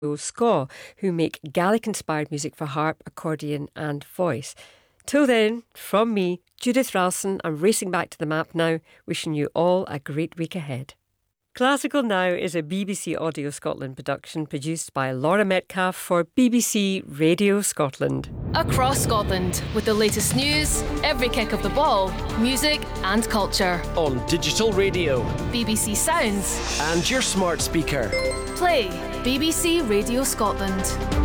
Ska, who make Gaelic-inspired music for harp, accordion and voice. Till then, from me, Judith Ralston, I'm racing back to the map now, wishing you all a great week ahead. Classical Now is a BBC Audio Scotland production produced by Laura Metcalf for BBC Radio Scotland. Across Scotland, with the latest news, every kick of the ball, music and culture. On digital radio, BBC Sounds, and your smart speaker. Play BBC Radio Scotland.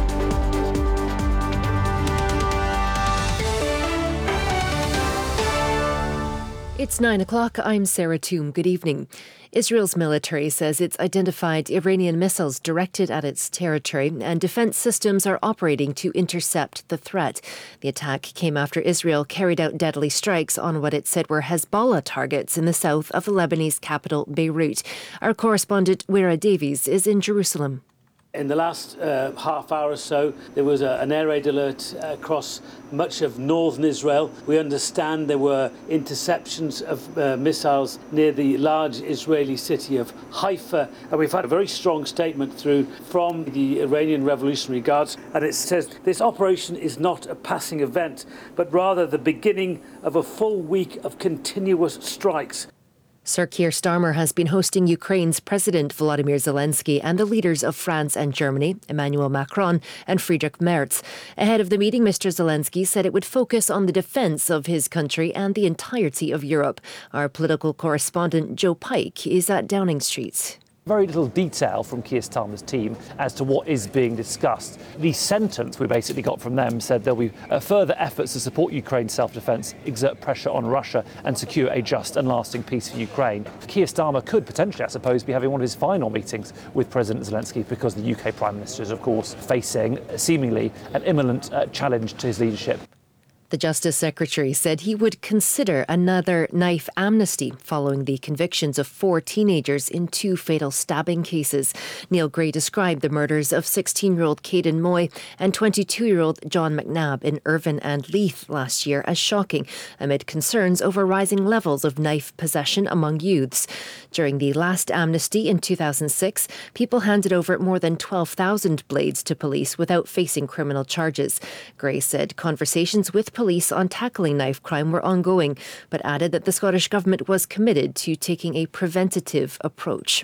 It's 9 o'clock. I'm Sarah Toom. Good evening. Israel's military says it's identified Iranian missiles directed at its territory and defence systems are operating to intercept the threat. The attack came after Israel carried out deadly strikes on what it said were Hezbollah targets in the south of the Lebanese capital, Beirut. Our correspondent, Wira Davies, is in Jerusalem. In the last half hour or so, there was an air raid alert across much of northern Israel. We understand there were interceptions of missiles near the large Israeli city of Haifa. And we've had a very strong statement through from the Iranian Revolutionary Guards. And it says this operation is not a passing event, but rather the beginning of a full week of continuous strikes. Sir Keir Starmer has been hosting Ukraine's President Volodymyr Zelensky and the leaders of France and Germany, Emmanuel Macron and Friedrich Merz. Ahead of the meeting, Mr Zelensky said it would focus on the defence of his country and the entirety of Europe. Our political correspondent Joe Pike is at Downing Street. Very little detail from Keir Starmer's team as to what is being discussed. The sentence we basically got from them said there'll be further efforts to support Ukraine's self-defence, exert pressure on Russia and secure a just and lasting peace for Ukraine. Keir Starmer could potentially, I suppose, be having one of his final meetings with President Zelensky because the UK Prime Minister is, of course, facing seemingly an imminent challenge to his leadership. The Justice Secretary said he would consider another knife amnesty following the convictions of 4 teenagers in 2 fatal stabbing cases. Neil Gray described the murders of 16-year-old Caden Moy and 22-year-old John McNabb in Irvine and Leith last year as shocking, amid concerns over rising levels of knife possession among youths. During the last amnesty in 2006, people handed over more than 12,000 blades to police without facing criminal charges. Gray said conversations with police on tackling knife crime were ongoing, but added that the Scottish Government was committed to taking a preventative approach.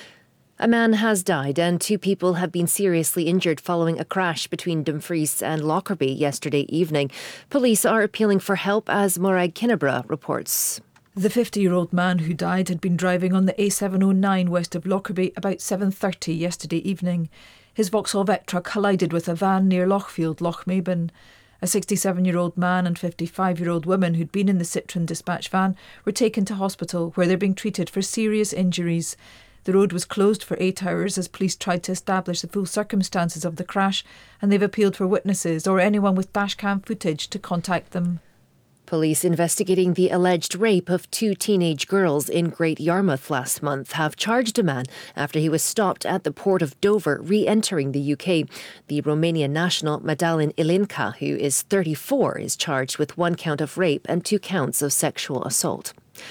A man has died and 2 people have been seriously injured following a crash between Dumfries and Lockerbie yesterday evening. Police are appealing for help, as Morag Kinnebra reports. The 50-year-old man who died had been driving on the A709 west of Lockerbie about 7:30 yesterday evening. His Vauxhall Vectra collided with a van near Lochfield, Lochmaben. A 67-year-old man and 55-year-old woman who'd been in the Citroën dispatch van were taken to hospital where they're being treated for serious injuries. The road was closed for 8 hours as police tried to establish the full circumstances of the crash, and they've appealed for witnesses or anyone with dashcam footage to contact them. Police investigating the alleged rape of 2 teenage girls in Great Yarmouth last month have charged a man after he was stopped at the port of Dover re-entering the UK. The Romanian national Madalin Ilinca, who is 34, is charged with 1 count of rape and 2 counts of sexual assault.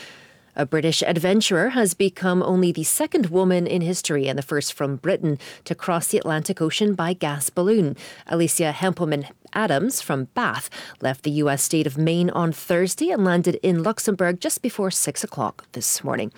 A British adventurer has become only the 2nd woman in history and the first from Britain to cross the Atlantic Ocean by gas balloon. Alicia Hempelman Adams from Bath left the US state of Maine on Thursday and landed in Luxembourg just before 6 o'clock this morning.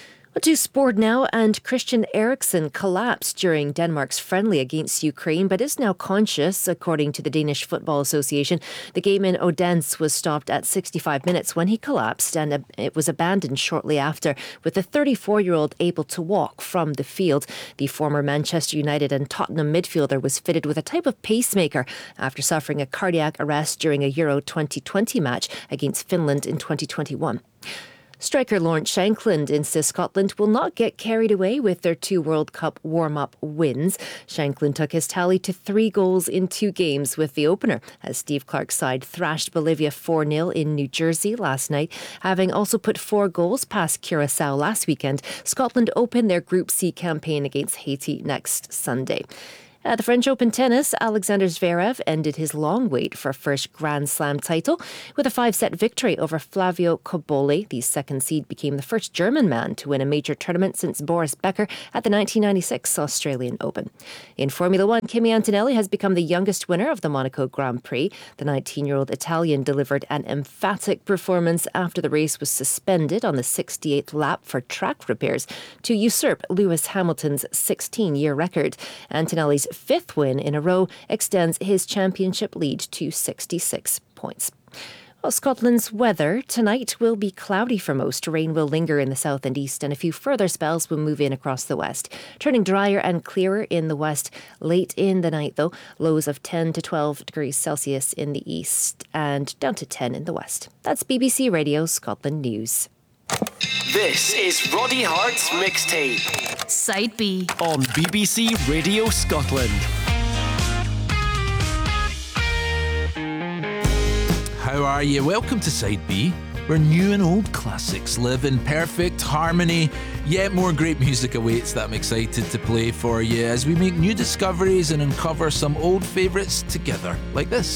To sport now, and Christian Eriksen collapsed during Denmark's friendly against Ukraine, but is now conscious, according to the Danish Football Association. The game in Odense was stopped at 65 minutes when he collapsed, and it was abandoned shortly after, with the 34-year-old able to walk from the field. The former Manchester United and Tottenham midfielder was fitted with a type of pacemaker after suffering a cardiac arrest during a Euro 2020 match against Finland in 2021. Striker Lawrence Shankland insists Scotland will not get carried away with their 2 World Cup warm-up wins. Shankland took his tally to 3 goals in 2 games with the opener, as Steve Clarke's side thrashed Bolivia 4-0 in New Jersey last night. Having also put 4 goals past Curaçao last weekend, Scotland open their Group C campaign against Haiti next Sunday. At the French Open tennis, Alexander Zverev ended his long wait for first Grand Slam title with a 5-set victory over Flavio Cobolli. The second seed became the first German man to win a major tournament since Boris Becker at the 1996 Australian Open. In Formula One, Kimi Antonelli has become the youngest winner of the Monaco Grand Prix. The 19-year-old Italian delivered an emphatic performance after the race was suspended on the 68th lap for track repairs to usurp Lewis Hamilton's 16-year record. Antonelli's 5th win in a row extends his championship lead to 66 points. Well, Scotland's weather tonight will be cloudy for most. Rain will linger in the south and east, and a few further spells will move in across the west, turning drier and clearer in the west late in the night, though. Lows of 10 to 12 degrees Celsius in the east and down to 10 in the west. That's BBC Radio Scotland News. This is Roddy Hart's Mixtape Side B on BBC Radio Scotland. How are you? Welcome to Side B, where new and old classics live in perfect harmony. Yet more great music awaits that I'm excited to play for you as we make new discoveries and uncover some old favourites together, like this.